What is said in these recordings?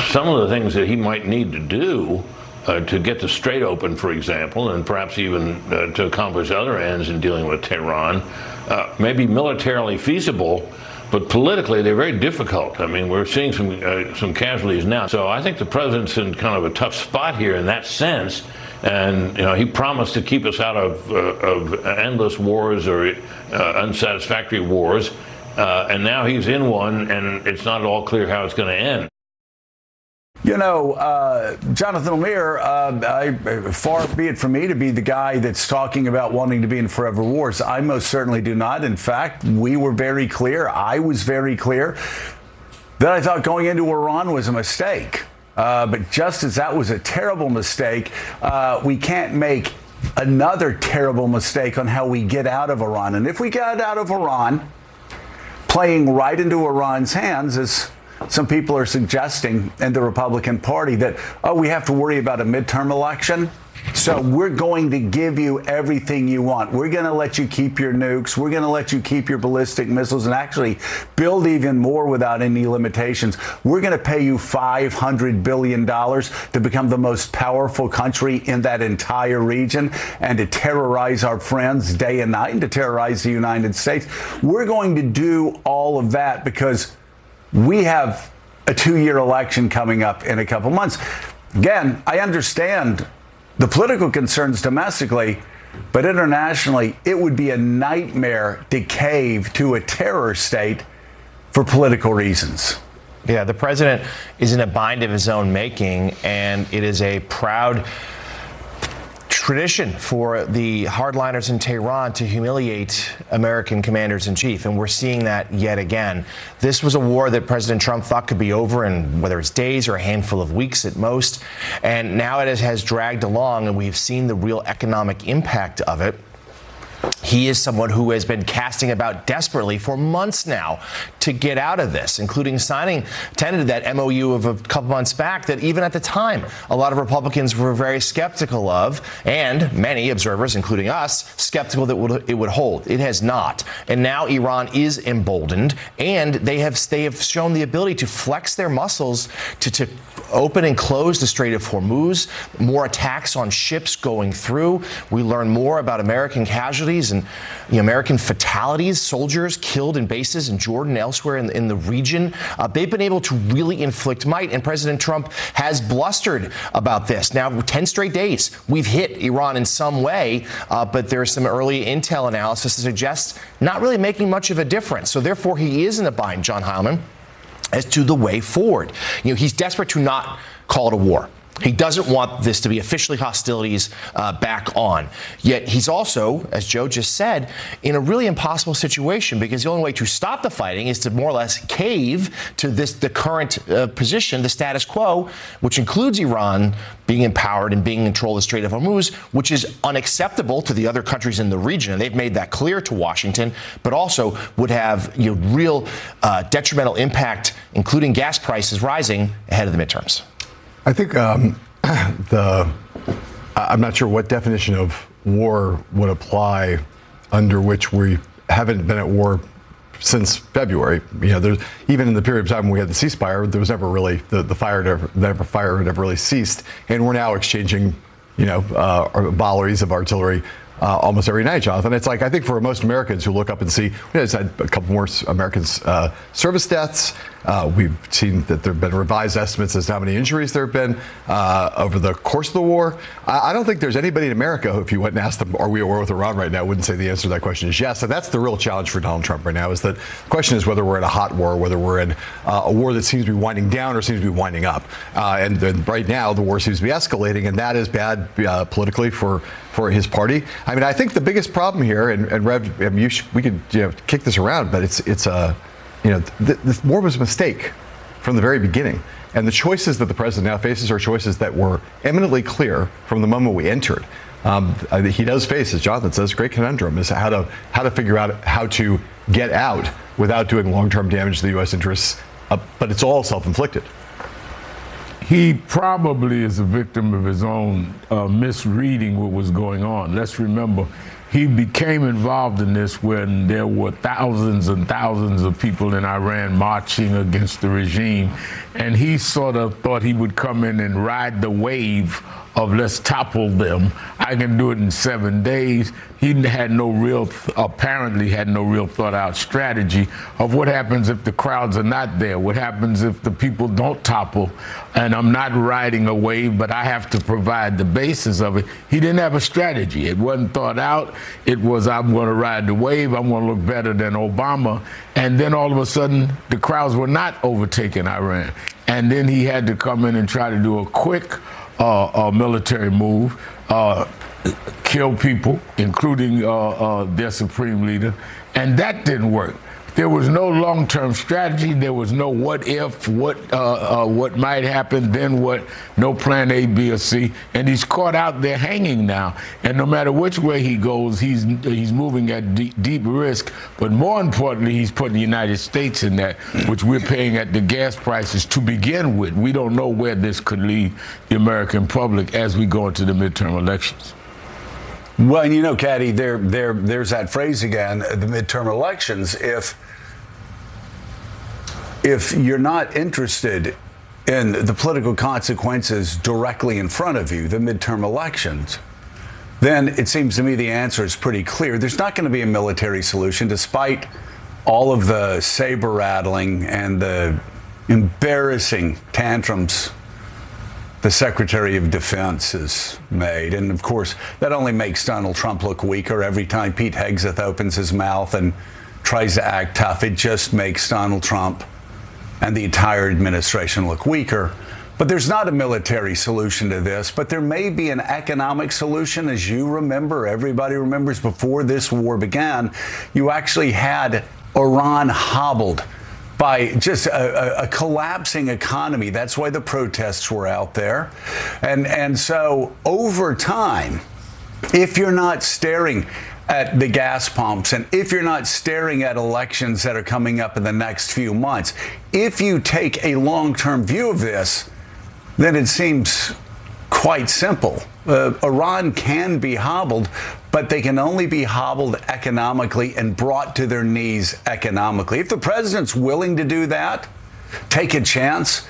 some of the things that he might need to do to get the Strait open, for example, and perhaps even to accomplish other ends in dealing with Tehran, may be militarily feasible, but politically they're very difficult. I mean, we're seeing some casualties now. So I think the president's in kind of a tough spot here in that sense. And he promised to keep us out of endless wars or unsatisfactory wars, and now he's in one, and it's not at all clear how it's going to end. Jonathan Lemire, far be it from me to be the guy that's talking about wanting to be in forever wars. I most certainly do not. In fact, we were very clear. I was very clear that I thought going into Iran was a mistake. But just as that was a terrible mistake, we can't make another terrible mistake on how we get out of Iran. And if we get out of Iran, playing right into Iran's hands, as some people are suggesting in the Republican Party, that, we have to worry about a midterm election. So we're going to give you everything you want. We're going to let you keep your nukes. We're going to let you keep your ballistic missiles and actually build even more without any limitations. We're going to pay you $500 billion to become the most powerful country in that entire region and to terrorize our friends day and night and to terrorize the United States. We're going to do all of that because we have a 2-year election coming up in a couple months. Again, I understand the political concerns domestically, but internationally, it would be a nightmare to cave to a terror state for political reasons. Yeah, the president is in a bind of his own making, and it is a proud tradition for the hardliners in Tehran to humiliate American commanders-in-chief, and we're seeing that yet again. This was a war that President Trump thought could be over in whether it's days or a handful of weeks at most, and now it has dragged along, and we've seen the real economic impact of it. He is someone who has been casting about desperately for months now to get out of this, including signing tentative that MOU of a couple months back that even at the time, a lot of Republicans were very skeptical of, and many observers, including us, skeptical that it would hold. It has not. And now Iran is emboldened, and they have shown the ability to flex their muscles to open and close the Strait of Hormuz, more attacks on ships going through. We learn more about American casualties and American fatalities, soldiers killed in bases in Jordan and elsewhere in the region. They've been able to really inflict might, and President Trump has blustered about this. Now, 10 straight days, we've hit Iran in some way, but there's some early intel analysis that suggests not really making much of a difference. So therefore, he is in a bind, John Heilemann, as to the way forward. He's desperate to not call it a war. He doesn't want this to be officially hostilities back on. Yet he's also, as Joe just said, in a really impossible situation because the only way to stop the fighting is to more or less cave to the current position, the status quo, which includes Iran being empowered and being in control of the Strait of Hormuz, which is unacceptable to the other countries in the region. And they've made that clear to Washington, but also would have real detrimental impact, including gas prices rising ahead of the midterms. I think I'm not sure what definition of war would apply under which we haven't been at war since February. There's even in the period of time when we had the ceasefire, there was never really the fire had never really ceased, and we're now exchanging volleys of artillery almost every night, Jonathan. It's like, I think for most Americans who look up and see, we just had a couple more Americans service deaths. We've seen that there have been revised estimates as to how many injuries there have been over the course of the war. I don't think there's anybody in America who, if you went and asked them, are we at war with Iran right now, wouldn't say the answer to that question is yes. And that's the real challenge for Donald Trump right now, is that the question is whether we're in a hot war, whether we're in a war that seems to be winding down or seems to be winding up. And right now, the war seems to be escalating, and that is bad politically for his party. I mean, I think the biggest problem here, and Rev, we could kick this around, but it's this war was a mistake from the very beginning. And the choices that the president now faces are choices that were eminently clear from the moment we entered. He does face, as Jonathan says, a great conundrum is how to figure out how to get out without doing long-term damage to the U.S. interests. But it's all self-inflicted. He probably is a victim of his own misreading what was going on. Let's remember, he became involved in this when there were thousands and thousands of people in Iran marching against the regime. And he sort of thought he would come in and ride the wave of let's topple them. I can do it in 7 days. He had no real, apparently had no real thought out strategy of what happens if the crowds are not there. What happens if the people don't topple and I'm not riding a wave, but I have to provide the basis of it. He didn't have a strategy. It wasn't thought out. It was, I'm going to ride the wave. I'm going to look better than Obama. And then all of a sudden, the crowds were not overtaking Iran. And then he had to come in and try to do a quick military move, kill people, including their supreme leader, and that didn't work. There was no long-term strategy. There was no what if, what might happen, then what, no plan A, B, or C. And he's caught out there hanging now. And no matter which way he goes, he's moving at deep risk. But more importantly, he's putting the United States in that, which we're paying at the gas prices to begin with. We don't know where this could lead the American public as we go into the midterm elections. Well, and you know, Caddy, there's that phrase again, the midterm elections. If you're not interested in the political consequences directly in front of you, the midterm elections, then it seems to me the answer is pretty clear. There's not going to be a military solution, despite all of the saber rattling and the embarrassing tantrums the Secretary of Defense has made. And of course, that only makes Donald Trump look weaker. Every time Pete Hegseth opens his mouth and tries to act tough, it just makes Donald Trump and the entire administration look weaker. But there's not a military solution to this, but there may be an economic solution. As you remember, everybody remembers before this war began, you actually had Iran hobbled by just a collapsing economy. That's why the protests were out there. And so over time, if you're not staring at the gas pumps and if you're not staring at elections that are coming up in the next few months, if you take a long-term view of this, then it seems quite simple. Iran can be hobbled, but they can only be hobbled economically and brought to their knees economically. If the president's willing to do that, take a chance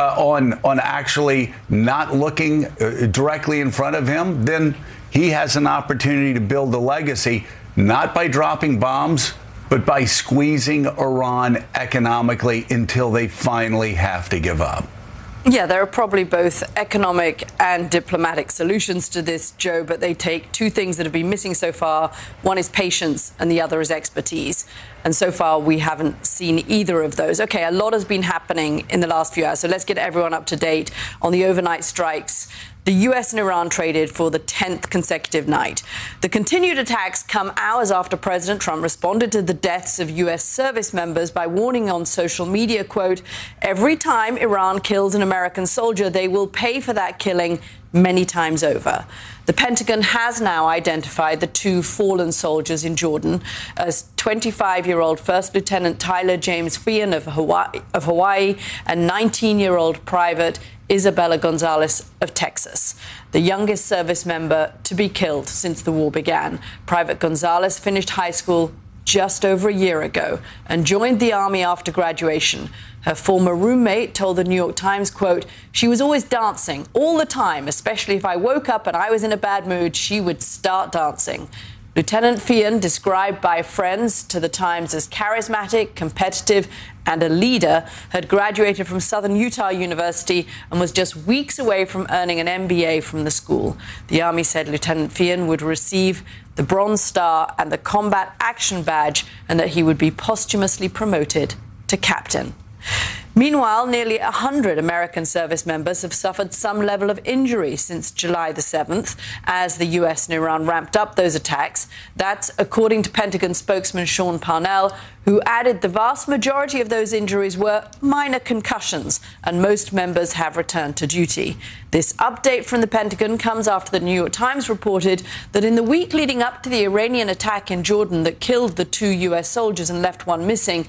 on actually not looking directly in front of him, then he has an opportunity to build a legacy, not by dropping bombs, but by squeezing Iran economically until they finally have to give up. Yeah, there are probably both economic and diplomatic solutions to this, Joe, but they take two things that have been missing so far. One is patience and the other is expertise. And so far, we haven't seen either of those. OK, a lot has been happening in the last few hours. So let's get everyone up to date on the overnight strikes. The U.S. and Iran traded for the 10th consecutive night. The continued attacks come hours after President Trump responded to the deaths of U.S. service members by warning on social media, quote, every time Iran kills an American soldier, they will pay for that killing many times over. The Pentagon has now identified the two fallen soldiers in Jordan as 25-year-old First Lieutenant Tyler James Feehan of Hawaii and 19-year-old Private Isabella Gonzalez of Texas, the youngest service member to be killed since the war began. Private Gonzalez finished high school just over a year ago and joined the Army after graduation. Her former roommate told the New York Times, quote, she was always dancing all the time, especially if I woke up and I was in a bad mood, she would start dancing. Lieutenant Feehan, described by friends to the Times as charismatic, competitive, and a leader, had graduated from Southern Utah University and was just weeks away from earning an MBA from the school. The Army said Lieutenant Feehan would receive the Bronze Star and the Combat Action Badge and that he would be posthumously promoted to captain. Meanwhile, nearly 100 American service members have suffered some level of injury since July the 7th as the U.S. and Iran ramped up those attacks. That's according to Pentagon spokesman Sean Parnell, who added the vast majority of those injuries were minor concussions, and most members have returned to duty. This update from the Pentagon comes after the New York Times reported that in the week leading up to the Iranian attack in Jordan that killed the two U.S. soldiers and left one missing,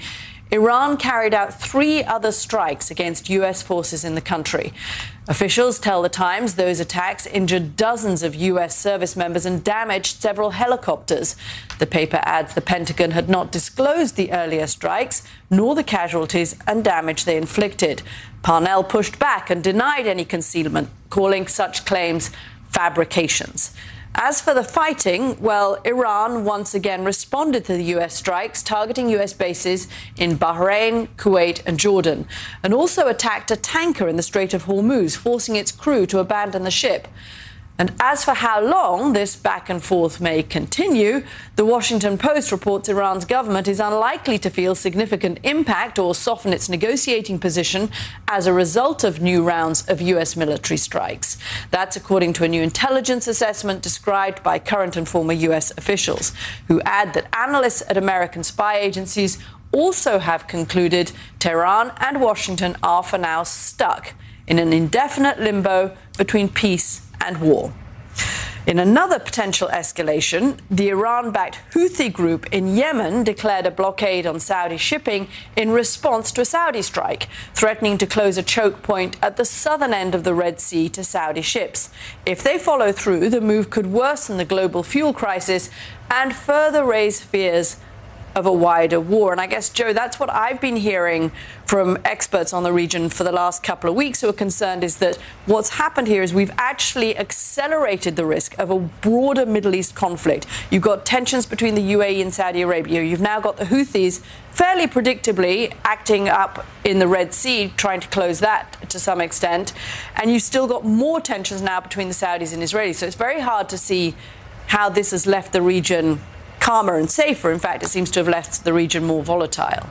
Iran carried out 3 other strikes against U.S. forces in the country. Officials tell The Times those attacks injured dozens of U.S. service members and damaged several helicopters. The paper adds the Pentagon had not disclosed the earlier strikes, nor the casualties and damage they inflicted. Parnell pushed back and denied any concealment, calling such claims fabrications. As for the fighting, well, Iran once again responded to the U.S. strikes, targeting U.S. bases in Bahrain, Kuwait and Jordan, and also attacked a tanker in the Strait of Hormuz, forcing its crew to abandon the ship. And as for how long this back and forth may continue, the Washington Post reports Iran's government is unlikely to feel significant impact or soften its negotiating position as a result of new rounds of U.S. military strikes. That's according to a new intelligence assessment described by current and former U.S. officials, who add that analysts at American spy agencies also have concluded Tehran and Washington are for now stuck in an indefinite limbo between peace and war. In another potential escalation, the Iran-backed Houthi group in Yemen declared a blockade on Saudi shipping in response to a Saudi strike, threatening to close a choke point at the southern end of the Red Sea to Saudi ships. If they follow through, the move could worsen the global fuel crisis and further raise fears of a wider war. And I guess, Joe, that's what I've been hearing from experts on the region for the last couple of weeks who are concerned is that what's happened here is we've actually accelerated the risk of a broader Middle East conflict. You've got tensions between the UAE and Saudi Arabia. You've now got the Houthis fairly predictably acting up in the Red Sea, trying to close that to some extent. And you've still got more tensions now between the Saudis and Israelis. So it's very hard to see how this has left the region calmer and safer. In fact, it seems to have left the region more volatile.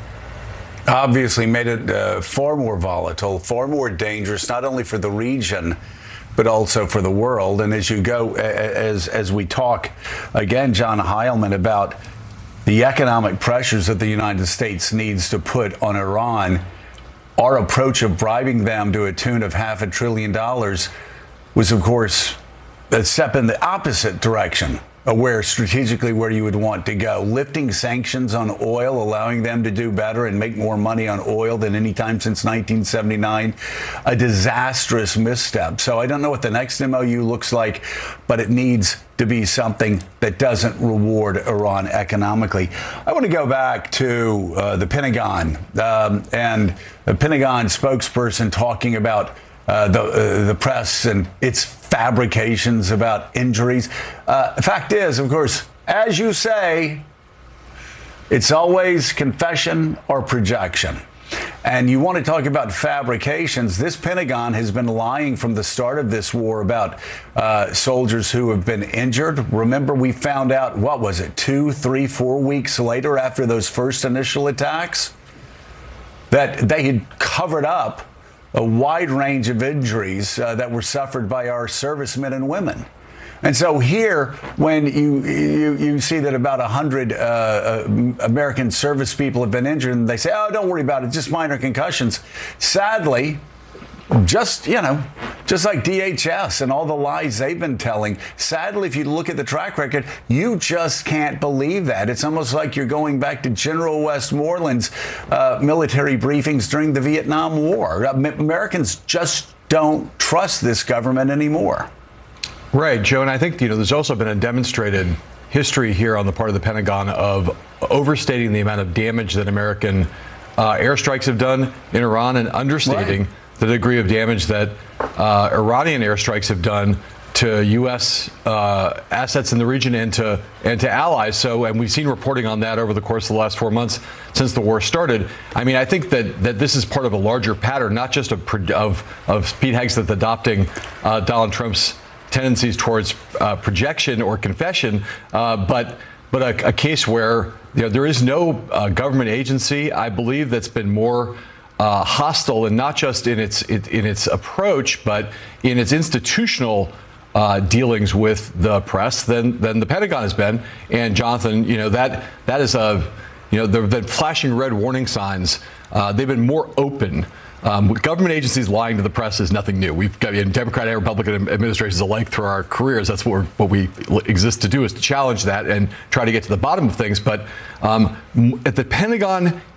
Obviously made it far more volatile, far more dangerous, not only for the region, but also for the world. And as you go, as we talk again, John Heilemann, about the economic pressures that the United States needs to put on Iran, our approach of bribing them to a tune of $500 billion was, of course, a step in the opposite direction. Strategically where you would want to go. Lifting sanctions on oil, allowing them to do better and make more money on oil than any time since 1979. A disastrous misstep. So I don't know what the next MOU looks like, but it needs to be something that doesn't reward Iran economically. I want to go back to the Pentagon and the Pentagon spokesperson talking about the press and its fabrications about injuries. The fact is, of course, as you say, it's always confession or projection. And you want to talk about fabrications. This Pentagon has been lying from the start of this war about soldiers who have been injured. Remember, we found out, 2, 3, 4 weeks later after those first initial attacks, that they had covered up a wide range of injuries that were suffered by our servicemen and women. And so here, when you see that about 100 American service people have been injured, and they say, oh, don't worry about it, just minor concussions. Sadly, just like DHS and all the lies they've been telling, sadly, if you look at the track record, you just can't believe that. It's almost like you're going back to General Westmoreland's military briefings during the Vietnam War. Americans just don't trust this government anymore. Right, Joe, and I think, there's also been a demonstrated history here on the part of the Pentagon of overstating the amount of damage that American airstrikes have done in Iran and understating the degree of damage that Iranian airstrikes have done to U.S. Assets in the region and to allies. And we've seen reporting on that over the course of the last 4 months since the war started. I mean, I think that this is part of a larger pattern, not just of Pete Hegseth adopting Donald Trump's tendencies towards projection or confession, but a case where there is no government agency, I believe, that's been more hostile, and not just in its approach, but in its institutional dealings with the press than the Pentagon has been. And Jonathan, that is there have been flashing red warning signs. They've been more open. Government agencies lying to the press is nothing new. We've got Democratic and Republican administrations alike through our careers. That's what we exist to do, is to challenge that and try to get to the bottom of things. But at the Pentagon,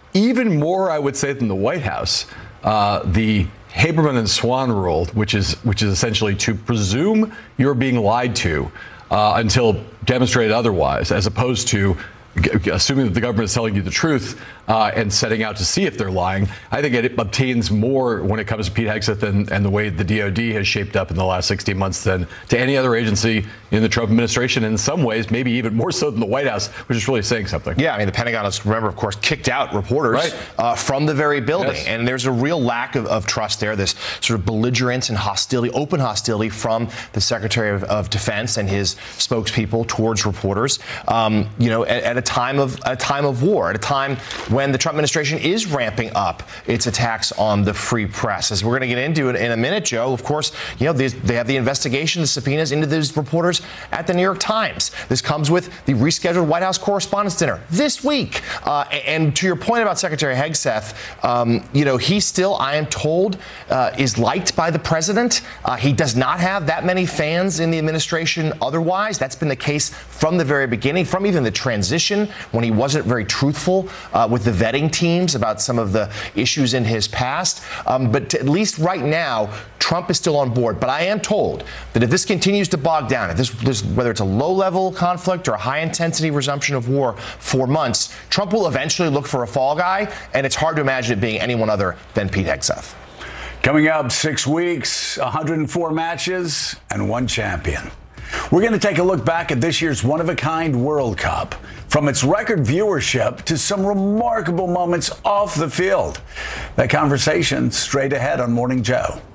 even more, I would say, than the White House, the Haberman and Swan rule, which is essentially to presume you're being lied to until demonstrated otherwise, as opposed to assuming that the government is telling you the truth and setting out to see if they're lying. I think it obtains more when it comes to Pete Hegseth and the way the DOD has shaped up in the last 16 months than to any other agency in the Trump administration. In some ways, maybe even more so than the White House, which is really saying something. Yeah, I mean, the Pentagon has, remember, of course, kicked out reporters from the very building. Yes. And there's a real lack of trust there, this sort of belligerence and hostility, open hostility from the Secretary of Defense and his spokespeople towards reporters, at a time of war, at a time when the Trump administration is ramping up its attacks on the free press. As we're going to get into it in a minute, Joe, of course, they have the investigation, the subpoenas into those reporters at the New York Times. This comes with the rescheduled White House Correspondents' Dinner this week. And to your point about Secretary Hegseth, he still, I am told, is liked by the president. He does not have that many fans in the administration otherwise. That's been the case from the very beginning, from even the transition, when he wasn't very truthful with the vetting teams about some of the issues in his past. But at least right now, Trump is still on board. But I am told that if this continues to bog down, if this whether it's a low-level conflict or a high-intensity resumption of war for months, Trump will eventually look for a fall guy, and it's hard to imagine it being anyone other than Pete Hegseth. Coming up, 6 weeks, 104 matches, and 1 champion. We're going to take a look back at this year's one-of-a-kind World Cup, from its record viewership to some remarkable moments off the field. That conversation straight ahead on Morning Joe.